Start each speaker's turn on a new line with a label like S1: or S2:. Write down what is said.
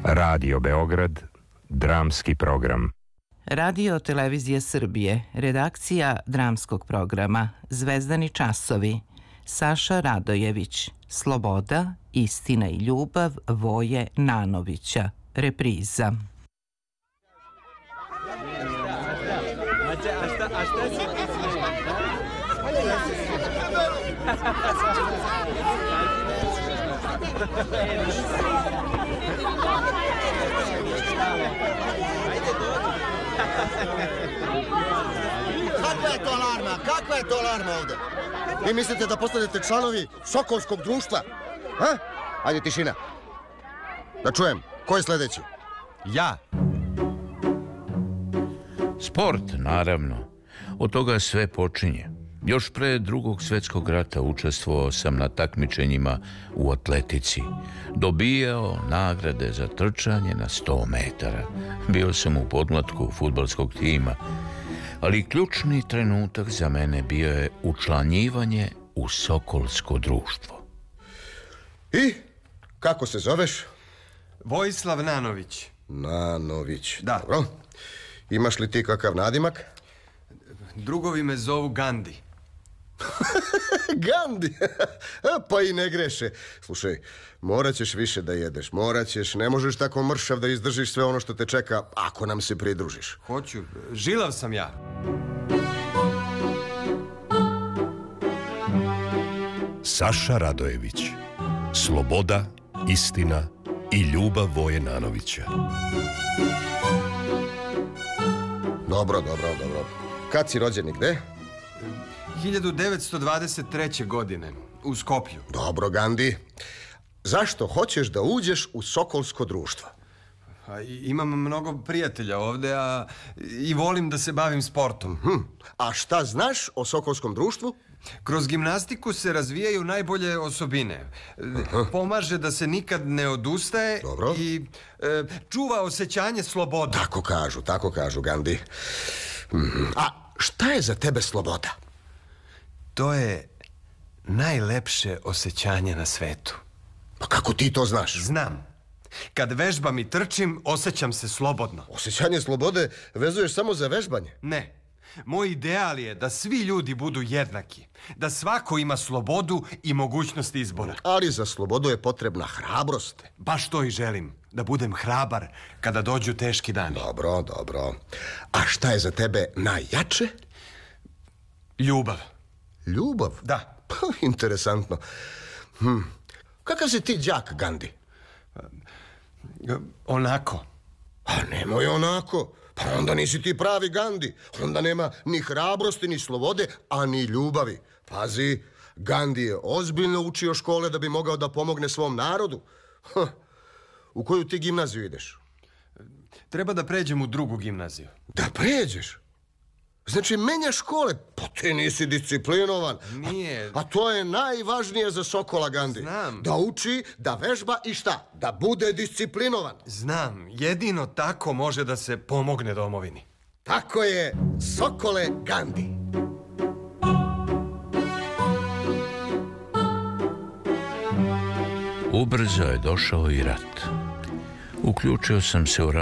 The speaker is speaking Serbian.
S1: Radio Beograd, dramski program.
S2: Radio Televizije Srbije, redakcija dramskog programa, Zvezdani časovi, Saša Radojević, Sloboda, istina i ljubav Voje Nanovića, repriza.
S3: Kakva je to alarma? Kakva je to alarma ovde? Vi mislite da postanete članovi Sokolskog društva? Ha? Ajde, tišina. Da čujem, ko je sledeći?
S4: Ja.
S5: Sport, naravno. Od toga sve počinje. Još pre Drugog svjetskog rata učestvovao sam na takmičenjima u atletici. Dobijao nagrade za trčanje na 100 metara. Bio sam u podmlatku fudbalskog tima. Ali ključni trenutak za mene bio je učlanjivanje u Sokolsko društvo.
S3: I? Kako se zoveš?
S4: Vojislav Nanović.
S3: Nanović.
S4: Da.
S3: Dobro. Imaš li ti kakav nadimak?
S4: Drugovi me zovu Gandi.
S3: Gandi? Pa i ne greše. Slušaj, morat ćeš više da jedeš. Morat ćeš, ne možeš tako mršav da izdržiš sve ono što te čeka ako nam se pridružiš.
S4: Hoću, žilav sam ja.
S6: Saša Radojević, Sloboda, istina i ljubav Voje Nanovića.
S3: Dobro. Kad si rođen i gde?
S4: 1923. godine, u Skoplju.
S3: Dobro, Gandi. Zašto hoćeš da uđeš u Sokolsko društvo?
S4: Imam mnogo prijatelja ovde, a i volim da se bavim sportom.
S3: A šta znaš o Sokolskom društvu?
S4: Kroz gimnastiku se razvijaju najbolje osobine. Pomaže da se nikad ne odustaje.
S3: Dobro.
S4: I čuva osjećanje slobode.
S3: Tako kažu, Gandi. A šta je za tebe sloboda?
S4: To je najlepše osjećanje na svetu.
S3: Pa kako ti to znaš?
S4: Znam. Kad vežbam i trčim, osjećam se slobodno.
S3: Osjećanje slobode vezuješ samo za vežbanje?
S4: Ne. Moj ideal je da svi ljudi budu jednaki. Da svako ima slobodu i mogućnost izbora.
S3: Ali za slobodu je potrebna hrabrost.
S4: Baš to i želim. Da budem hrabar kada dođu teški dani.
S3: Dobro. A šta je za tebe najjače?
S4: Ljubav.
S3: Ljubav?
S4: Da.
S3: Interesantno. Kakav si ti đak, Gandi?
S4: Onako.
S3: A nemoj onako. Pa onda nisi ti pravi Gandi. Onda nema ni hrabrosti, ni slobode, a ni ljubavi. Pazi, Gandi je ozbiljno učio škole da bi mogao da pomogne svom narodu. U koju ti gimnaziju ideš?
S4: Treba da pređem u drugu gimnaziju.
S3: Da pređeš? Znači menjaš škole? Pa ti nisi disciplinovan.
S4: Nije.
S3: A to je najvažnije za Sokola, Gandi.
S4: Znam.
S3: Da uči, da vežba i šta? Da bude disciplinovan.
S4: Znam. Jedino tako može da se pomogne domovini.
S3: Tako je, Sokole Gandi.
S5: Ubrzo je došao i rat. Uključio sam se u